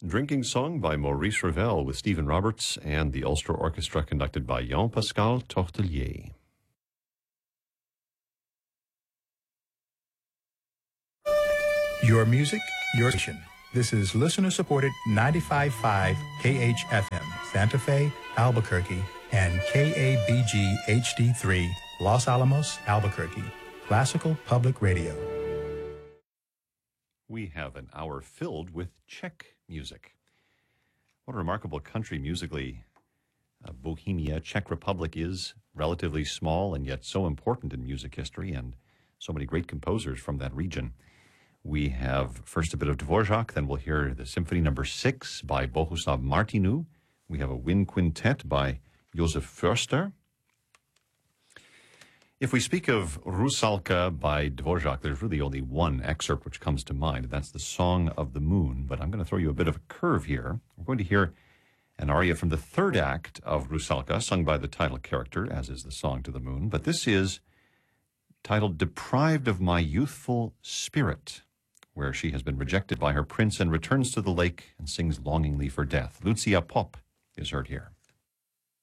Drinking Song by Maurice Ravel with Stephen Roberts and the Ulster Orchestra conducted by Jean-Pascal Tortelier. Your music, your station. This is listener-supported 95.5 KHFM, Santa Fe, Albuquerque, and KABG HD3, Los Alamos, Albuquerque, Classical Public Radio. We have an hour filled with Czech music. What a remarkable country musically. Bohemia, Czech Republic is relatively small and yet so important in music history, and so many great composers from that region. We have first a bit of Dvorak, then we'll hear the Symphony No. 6 by Bohuslav Martinu. We have a wind quintet by Josef Förster. If we speak of Rusalka by Dvorak, there's really only one excerpt which comes to mind, and that's the Song of the Moon. But I'm going to throw you a bit of a curve here. We're going to hear an aria from the third act of Rusalka, sung by the title character, as is the Song to the Moon. But this is titled Deprived of My Youthful Spirit, where she has been rejected by her prince and returns to the lake and sings longingly for death. Lucia Pop is heard here.